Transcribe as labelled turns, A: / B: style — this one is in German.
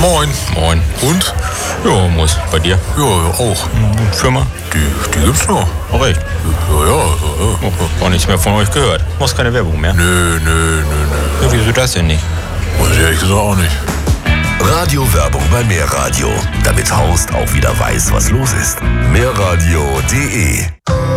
A: Moin.
B: Moin.
A: Und?
B: Ja, muss. Bei dir?
A: Ja, auch.
B: Firma?
A: Die gibt's noch.
B: Auch echt?
A: Ja.
B: Auch nichts mehr von euch gehört. Muss keine Werbung mehr.
A: Nö.
B: Ja, wieso das denn nicht?
A: Weiß ich ehrlich gesagt auch nicht.
C: Radiowerbung bei Mehrradio, damit Horst auch wieder weiß, was los ist. Mehrradio.de